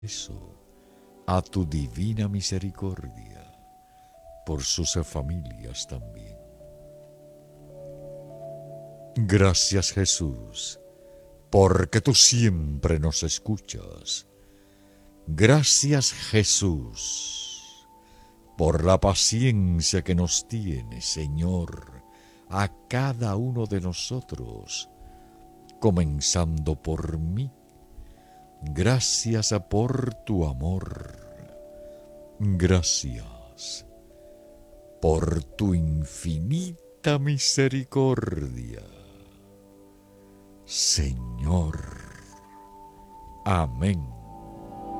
Eso, a tu divina misericordia, por sus familias también. Gracias, Jesús, porque tú siempre nos escuchas. Gracias, Jesús, por la paciencia que nos tienes, Señor, a cada uno de nosotros, comenzando por mí. Gracias por tu amor. Gracias por tu infinita misericordia, Señor. Amén.